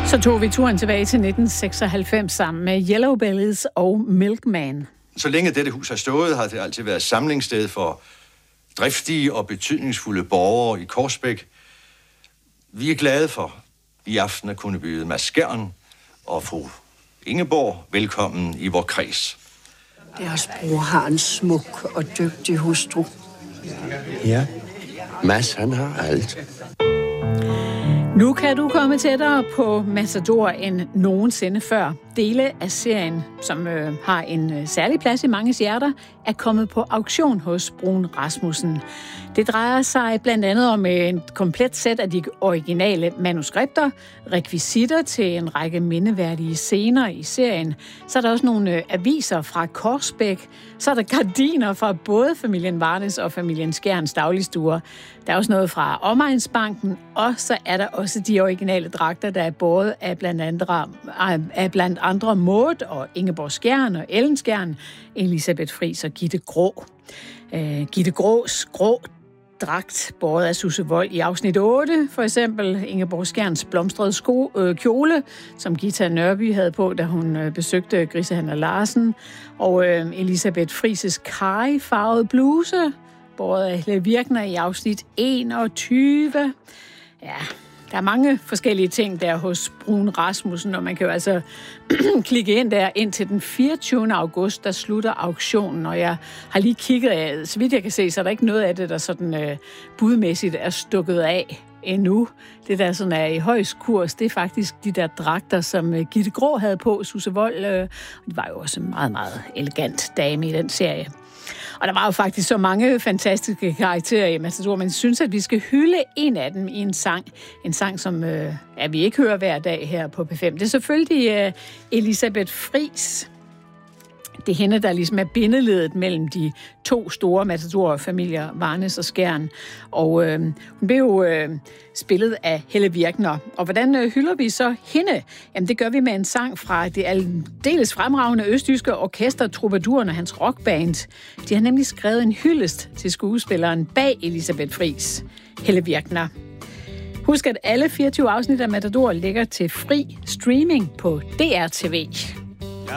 Så tog vi turen tilbage til 1996 sammen med Yellow Bellies og Milkman. Så længe dette hus har stået, har det altid været samlingssted for driftige og betydningsfulde borgere i Korsbæk. Vi er glade for i aften at kunne byde Mads Skjern og fru Ingeborg velkommen i vor kreds. Deres bror har en smuk og dygtig hustru. Ja, Mads han har alt. Nu kan du komme tættere på Matador end nogensinde før. Dele af serien, som har en særlig plads i manges hjerter, er kommet på auktion hos Bruun Rasmussen. Det drejer sig blandt andet om et komplet sæt af de originale manuskripter, rekvisitter til en række mindeværdige scener i serien. Så er der også nogle aviser fra Korsbæk. Så er der gardiner fra både familien Varnes og familien Skjerns dagligstuer. Der er også noget fra Omegnsbanken, og så er der også de originale dragter, der er båret af blandt andre Maud og Ingeborg Skjern og Ellen Skjern, Elisabeth Friis og Gitte Grå. Gitte Grås grå dragt båret af Susse Wold i afsnit 8, for eksempel Ingeborg Skjerns blomstrede kjole, som Gita Nørby havde på, da hun besøgte Grisehandler Larsen, og Elisabeth Friis' karry-farvede bluse, båret af Helle Virkner i afsnit 21. Ja, der er mange forskellige ting der hos Bruun Rasmussen, og man kan jo altså klikke ind der indtil den 24. august, der slutter auktionen, og jeg har lige kigget, så vidt jeg kan se, så er der ikke noget af det, der sådan budmæssigt er stukket af endnu. Det der sådan er i højst kurs, det er faktisk de der dragter, som Gitte Grå havde på, Susse Wold, og det var jo også en meget, meget elegant dame i den serie. Og der var jo faktisk så mange fantastiske karakterer i Matador, men jeg synes, at vi skal hylde en af dem i en sang. En sang, som vi ikke hører hver dag her på P5. Det er selvfølgelig Elisabeth Friis. Det er hende, der ligesom er bindeledet mellem de to store Matador-familier, Varnes og Skjern. Og hun blev jo spillet af Helle Virkner. Og hvordan hylder vi så hende? Jamen, det gør vi med en sang fra det aldeles fremragende østjyske orkester Troubaduren og hans rockband. De har nemlig skrevet en hyldest til skuespilleren bag Elisabeth Friis, Helle Virkner. Husk, at alle 24 afsnit af Matador ligger til fri streaming på DRTV.